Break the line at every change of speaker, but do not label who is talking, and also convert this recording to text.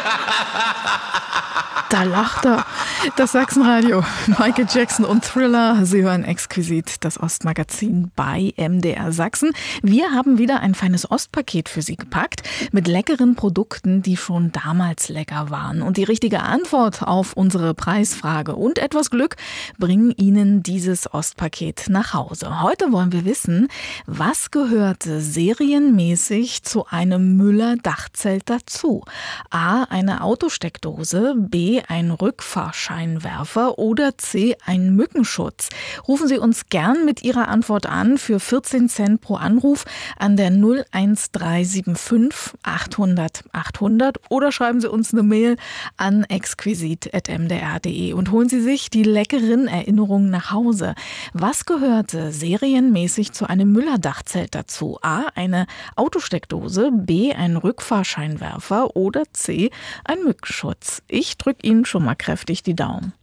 Da lacht er. Das Sachsenradio. Michael Jackson und Thriller. Sie hören exquisit das Ostmagazin bei MDR Sachsen. Wir haben wieder ein feines Ostpaket für Sie gepackt mit leckeren Produkten, die schon damals lecker waren. Und die richtige Antwort auf unsere Preisfrage und etwas Glück bringen Ihnen dieses Ostpaket nach Hause. Heute wollen wir wissen, was gehörte serienmäßig zu einem Müller-Dachzelt dazu? A. Eine Autosteckdose, B. ein Rückfahrscheinwerfer oder C. ein Mückenschutz. Rufen Sie uns gern mit Ihrer Antwort an für 14 Cent pro Anruf an der 01375 800 800 oder schreiben Sie uns eine Mail an exquisit@mdr.de und holen Sie sich die leckeren Erinnerungen nach Hause. Was gehörte serienmäßig zu einem Müller-Dachzelt dazu? A. eine Autosteckdose, B. ein Rückfahrscheinwerfer oder C. ein Mückenschutz. Ich drücke Ihnen schon mal kräftig die Daumen.